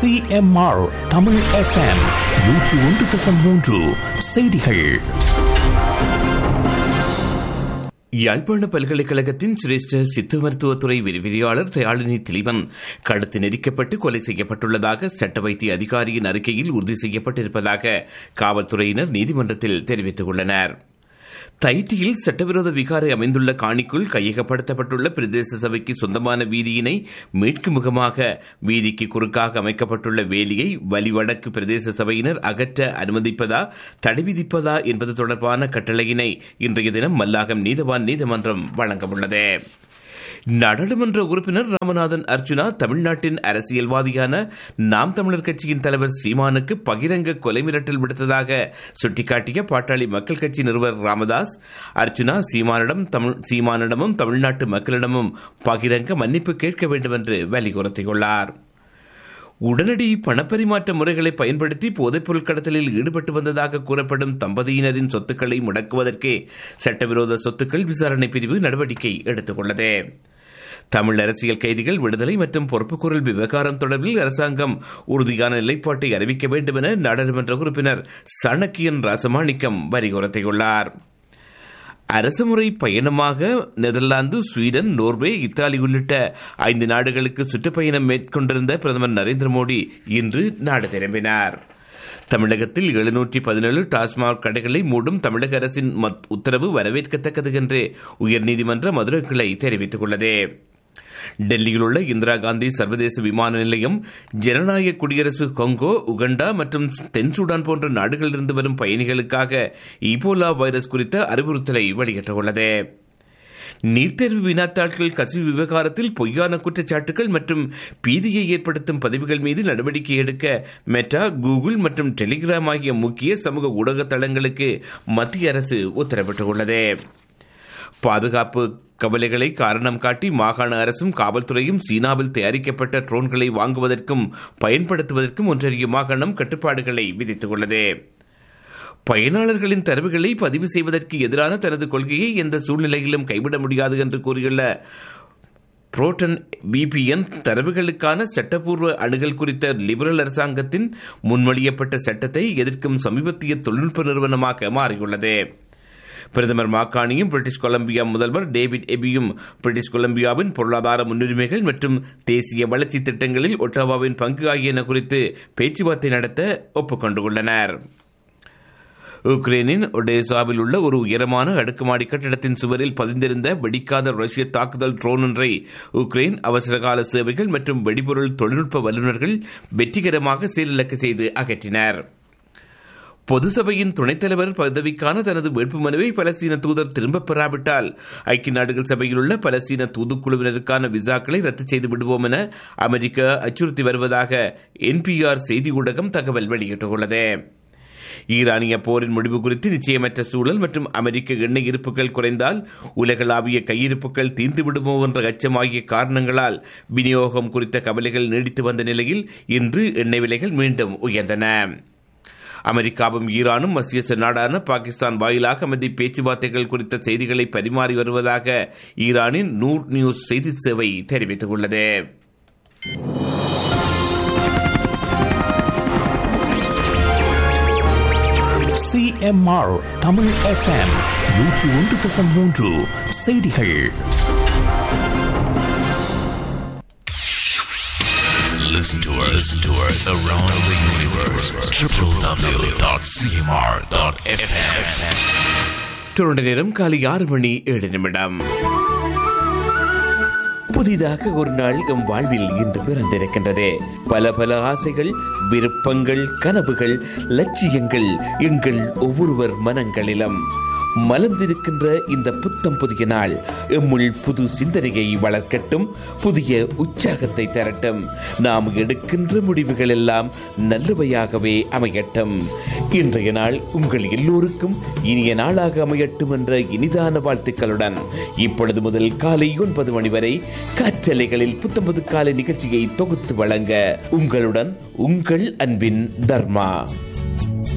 CMR Tamil FM 101.3 செய்திகள். யாழ்ப்பாண பல்கலைக்கழகத்தின் சிரேஷ்ட சித்த மருத்துவத்துறை விரிவிரியாளர் தயாளினி திலீபன் கழுத்து நெரிக்கப்பட்டு கொலை செய்யப்பட்டுள்ளதாக சட்ட வைத்திய அதிகாரியின் அறிக்கையில் உறுதி செய்யப்பட்டிருப்பதாக காவல்துறையினர் நீதிமன்றத்தில் தெரிவித்துள்ளனர். தைட்டியில் சட்டவிரோத விகாரை அமைந்துள்ள காணிக்குள் கையகப்படுத்தப்பட்டுள்ள பிரதேச சபைக்கு சொந்தமான வீதியினை மேற்கு முகமாக வீதிக்கு குறுக்காக அமைக்கப்பட்டுள்ள வேலியை வலிவடக்கு பிரதேச சபையினர் அகற்ற அனுமதிப்பதா தடை விதிப்பதா என்பது தொடர்பான கட்டளையினை இன்றைய தினம் மல்லாகம் நீதவான் நீதிமன்றம் வழங்கவுள்ளது. நாடாளுமன்ற உறுப்பினர் ராமநாதன் அர்ஜுனா தமிழ்நாட்டின் அரசியல்வாதியான நாம் தமிழர் கட்சியின் தலைவர் சீமானுக்கு பகிரங்க கொலை மிரட்டல் விடுத்ததாக சுட்டிக்காட்டிய பாட்டாளி மக்கள் கட்சி நிறுவனர் ராமதாஸ் அர்ஜுனா சீமானிடமும் தமிழ்நாட்டு மக்களிடமும் பகிரங்க மன்னிப்பு கேட்க வேண்டும் என்று வலியுறுத்தியுள்ளார். உடனடி பணப்பரிமாற்ற முறைகளை பயன்படுத்தி போதைப்பொருள் கடத்தலில் ஈடுபட்டு வந்ததாக கூறப்படும் தம்பதியினரின் சொத்துக்களை முடக்குவதற்கே சட்டவிரோத சொத்துக்கள் விசாரணை பிரிவு நடவடிக்கை எடுத்துள்ளது. தமிழ் அரசியல் கைதிகள் விடுதலை மற்றும் பொறுப்புக்கூறல் விவகாரம் தொடர்பில் அரசாங்கம் உறுதியான நிலைப்பாட்டை அறிவிக்க வேண்டும் என நாடாளுமன்ற உறுப்பினர் சாணக்கியன் ராசமாணிக்கம் வலியுறுத்தியுள்ளார். அரசுமுறை பயணமாக நெதர்லாந்து, ஸ்வீடன், நோர்வே, இத்தாலி உள்ளிட்ட 5 நாடுகளுக்கு சுற்றுப்பயணம் மேற்கொண்டிருந்த பிரதமர் நரேந்திர மோடி இன்று நாடு திரும்பினார். தமிழகத்தில் 717 டாஸ்மாக் கடைகளை மூடும் தமிழக அரசின் உத்தரவு வரவேற்கத்தக்கது என்று உயர்நீதிமன்ற மதுரை கிளை தெரிவித்துள்ளது. டெல்லியில் உள்ள இந்திரா காந்தி சர்வதேச விமான நிலையம் ஜனநாயக குடியரசு கொங்கோ, உகண்டா மற்றும் தென் சூடான் போன்ற நாடுகளிலிருந்து வரும் பயணிகளுக்காக ஈபோலா வைரஸ் குறித்த அறிவுறுத்தலை வெளியிட்டுள்ளது. நீட் தேர்வு வினாத்தாள்கள் கசிவு விவகாரத்தில் பொய்யான குற்றச்சாட்டுகள் மற்றும் பீதியை ஏற்படுத்தும் பதிவுகள் மீது நடவடிக்கை எடுக்க மெட்டா, கூகுள் மற்றும் டெலிகிராம் ஆகிய முக்கிய சமூக ஊடக தளங்களுக்கு மத்திய அரசு உத்தரவிட்டுள்ளது. பாதுகாப்பு கவலைகளை காரணம் காட்டி மாகாண அரசும் காவல்துறையும் சீனாவில் தயாரிக்கப்பட்ட ட்ரோன்களை வாங்குவதற்கும் பயன்படுத்துவதற்கும் ஒன்றிய மாகாணம் கட்டுப்பாடுகளை விதித்துள்ளது. பயனாளர்களின் தரவுகளை பதிவு செய்வதற்கு எதிரான தனது கொள்கையை எந்த சூழ்நிலையிலும் கைவிட முடியாது என்று கூறியுள்ள புரோட்டன் VPN தரவுகளுக்கான சட்டப்பூர்வ அணுகல் குறித்த லிபரல் அரசாங்கத்தின் முன்மொழியப்பட்ட சட்டத்தை எதிர்க்கும் சமீபத்திய தொழில்நுட்ப நிறுவனமாக மாறியுள்ளது. பிரதமர் மாக்கானியும் பிரிட்டிஷ் கொலம்பியா முதல்வர் டேவிட் எபியும் பிரிட்டிஷ் கொலம்பியாவின் பொருளாதார முன்னுரிமைகள் மற்றும் தேசிய வளர்ச்சி திட்டங்களில் ஒட்டாவாவின் பங்கு ஆகியன குறித்து பேச்சுவார்த்தை நடத்த ஒப்புக்கொண்டுள்ளனர். உக்ரைனின் ஒடேசாவில் உள்ள ஒரு உயரமான அடுக்குமாடி கட்டிடத்தின் சுவரில் பதிந்திருந்த வெடிக்காத ரஷ்ய தாக்குதல் ட்ரோன் ஒன்றை உக்ரைன் அவசரகால சேவைகள் மற்றும் வெடிபொருள் தொழில்நுட்ப வல்லுநர்கள் வெற்றிகரமாக செயலிழக்க செய்து அகற்றினர். பொது சபையின் துணைத் தலைவர் பதவிக்கான தனது வேட்புமனுவை பலஸ்தீன தூதர் திரும்பப் பெறாவிட்டால் ஐக்கிய நாடுகள் சபையில் உள்ள பலஸ்தீன தூதுக்குழுவினருக்கான விசாக்களை ரத்து செய்து விடுவோம் என அமெரிக்கா அச்சுறுத்தி வருவதாக NPR செய்தி ஊடகம் தகவல் வெளியிட்டுள்ளது. ஈரானிய போரின் முடிவு குறித்து நிச்சயமற்ற சூழல் மற்றும் அமெரிக்க எண்ணெய் இருப்புகள் குறைந்தால் உலகளாவிய கையிருப்புகள் தீர்ந்து விடுமோ என்ற அச்சம் ஆகிய காரணங்களால் விநியோகம் குறித்த கவலைகள் நீடித்து வந்த நிலையில் இன்று எண்ணெய் விலைகள் மீண்டும் உயர்ந்தன. அமெரிக்காவும் ஈரானும் மத்தியஸ்த நாடான பாகிஸ்தான் வாயிலாக அமைதி பேச்சுவார்த்தைகள் குறித்த செய்திகளை பரிமாறி வருவதாக ஈரானின் நூர் நியூஸ் செய்தி சேவை தெரிவித்துள்ளது. CMR தமிழ் FM 101.3 செய்திகள். Listen to us around the universe. www.cmr.fm. தொடர்ந்து நேரம் காலை 6:07. புதிதாக ஒரு நாள் எம் வாழ்வில் இன்று பிறந்திருக்கின்றது. பல பல ஆசைகள், விருப்பங்கள், கனவுகள், லட்சியங்கள் எங்கள் ஒவ்வொருவர் மனங்களிலும் மலர்ந்திருக்கின்ற இந்த புத்தம் புதிய நாள் எம்முள் புது சிந்தனையை வளர்க்கட்டும், புதிய உற்சாகத்தை தரட்டும். நாம் எடுக்கின்ற முடிவுகள் எல்லாம் நல்லவையாகவே அமையட்டும். இன்றைய நாள் உங்கள் எல்லோருக்கும் இனிய நாளாக அமையட்டும் என்ற இனிதான வாழ்த்துக்களுடன் இப்பொழுது முதல் காலை 9 மணி வரை காற்றலைகளில் புத்தம்பது காலை நிகழ்ச்சியை தொகுத்து வழங்க உங்களுடன் உங்கள் அன்பின் தர்மா.